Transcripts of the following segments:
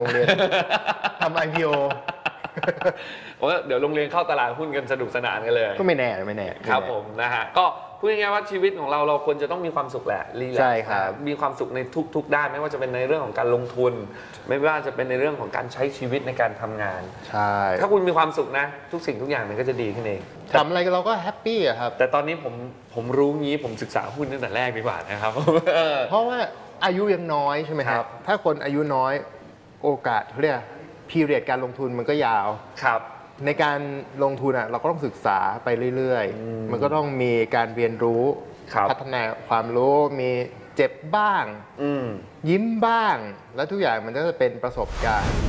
โรงเรียนทำ IPO เดี๋ยวโรงเรียนเข้าตลาดหุ้นกันสนุกสนานกันเลยก็ไม่แน่ครับผมนะฮะก็พูดง่ายๆว่าชีวิตของเราควรจะต้องมีความสุขแหละรีแลกซ์ใช่ครับมีความสุขในทุกด้านไม่ว่าจะเป็นในเรื่องของการลงทุนไม่ว่าจะเป็นในเรื่องของการใช้ชีวิตในการทำงานใช่ถ้าคุณมีความสุขนะทุกสิ่งทุกอย่างมันก็จะดีขึ้นเองทำอะไรเราก็แฮปปี้อะครับแต่ตอนนี้ผมรู้งี้ผมศึกษาหุ้นตั้งแต่แรกดีกว่านะครับเพราะว่าอายุยังน้อยใช่ไหมครับถ้าคนอายุน้อยโอกาสเขาเรียกพีเรียดการลงทุนมันก็ยาวครับในการลงทุนเราก็ต้องศึกษาไปเรื่อยๆมันก็ต้องมีการเรียนรู้พัฒนาความรู้มีเจ็บบ้างยิ้มบ้างแล้วทุกอย่างมันก็จะเป็นประสบการณ์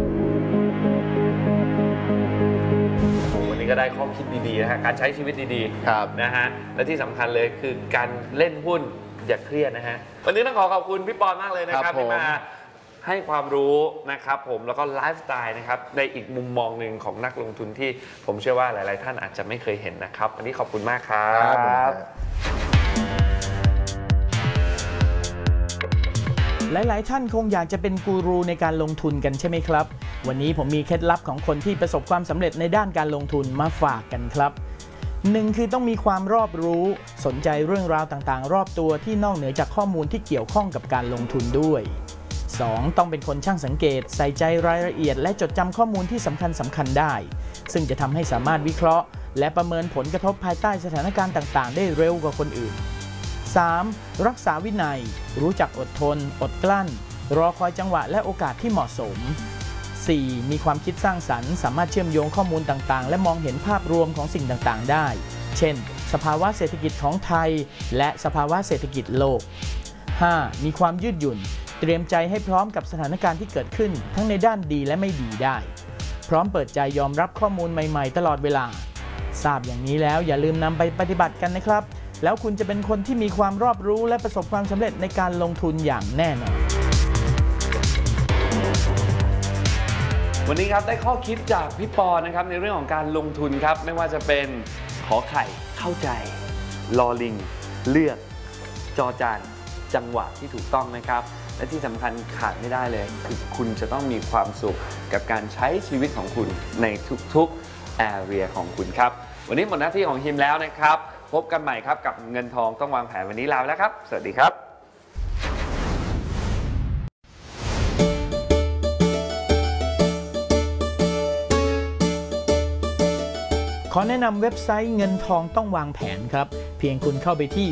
วันนี้ก็ได้ข้อคิดดีๆนะฮะการใช้ชีวิตดีๆนะฮะและที่สำคัญเลยคือการเล่นหุ้นอย่าเครียดนะฮะวันนี้ต้องขอบคุณพี่ปอนมากเลยนะครับที่มาให้ความรู้นะครับผมแล้วก็ไลฟ์สไตล์นะครับในอีกมุมมองหนึ่งของนักลงทุนที่ผมเชื่อว่าหลายๆท่านอาจจะไม่เคยเห็นนะครับวันนี้ขอบคุณมากครับหลายๆท่านคงอยากจะเป็นกูรูในการลงทุนกันใช่ไหมครับวันนี้ผมมีเคล็ดลับของคนที่ประสบความสำเร็จในด้านการลงทุนมาฝากกันครับ1คือต้องมีความรอบรู้สนใจเรื่องราวต่างๆรอบตัวที่นอกเหนือจากข้อมูลที่เกี่ยวข้องกับการลงทุนด้วย2ต้องเป็นคนช่างสังเกตใส่ใจรายละเอียดและจดจำข้อมูลที่สำคัญได้ซึ่งจะทำให้สามารถวิเคราะห์และประเมินผลกระทบภายใต้สถานการณ์ต่างๆได้เร็วกว่าคนอื่น 3. รักษาวินัยรู้จักอดทนอดกลั้นรอคอยจังหวะและโอกาสที่เหมาะสม 4. มีความคิดสร้างสรรค์สามารถเชื่อมโยงข้อมูลต่างๆและมองเห็นภาพรวมของสิ่งต่างๆได้เช่นสภาวะเศรษฐกิจของไทยและสภาวะเศรษฐกิจโลก 5. มีความยืดหยุ่นเตรียมใจให้พร้อมกับสถานการณ์ที่เกิดขึ้นทั้งในด้านดีและไม่ดีได้พร้อมเปิดใจยอมรับข้อมูลใหม่ๆตลอดเวลาทราบอย่างนี้แล้วอย่าลืมนำไปปฏิบัติกันนะครับแล้วคุณจะเป็นคนที่มีความรอบรู้และประสบความสำเร็จในการลงทุนอย่างแน่นอนวันนี้ครับได้ข้อคิดจากพี่ปอนะครับในเรื่องของการลงทุนครับไม่ว่าจะเป็นขอไข่เข้าใจลอลิงเลือกจอจานจังหวะที่ถูกต้องนะครับและที่สำคัญขาดไม่ได้เลยคือคุณจะต้องมีความสุขกับการใช้ชีวิตของคุณในทุกๆ area ของคุณครับวันนี้หมดหน้าที่ของฮิมแล้วนะครับพบกันใหม่ครับกับเงินทองต้องวางแผนวันนี้ลาไปแล้วครับสวัสดีครับขอแนะนำเว็บไซต์เงินทองต้องวางแผนครับเพียงคุณเข้าไปที่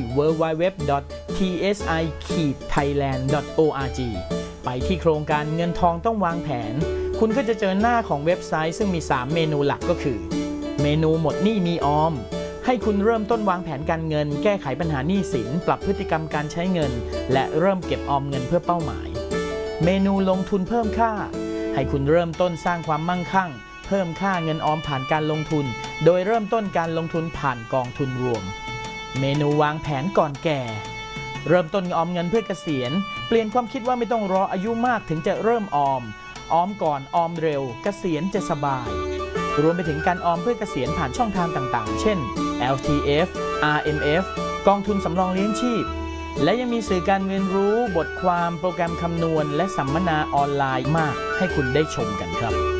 www.tsi-thailand.org ไปที่โครงการเงินทองต้องวางแผนคุณก็จะเจอหน้าของเว็บไซต์ซึ่งมี3เมนูหลักก็คือเมนูหมดหนี้มีออมให้คุณเริ่มต้นวางแผนการเงินแก้ไขปัญหาหนี้สินปรับพฤติกรรมการใช้เงินและเริ่มเก็บออมเงินเพื่อเป้าหมายเมนูลงทุนเพิ่มค่าให้คุณเริ่มต้นสร้างความมั่งคั่งเพิ่มค่าเงินออมผ่านการลงทุนโดยเริ่มต้นการลงทุนผ่านกองทุนรวมเมนูวางแผนก่อนแก่เริ่มต้นออมเงินเพื่อเกษียณเปลี่ยนความคิดว่าไม่ต้องรออายุมากถึงจะเริ่มออมก่อนออมเร็วเกษียณจะสบายรวมไปถึงการออมเพื่อเกษียณผ่านช่องทางต่างๆเช่น LTF RMF กองทุนสำรองเลี้ยงชีพและยังมีสื่อการเรียนรู้บทความโปรแกรมคำนวณและสัมมนาออนไลน์มากให้คุณได้ชมกันครับ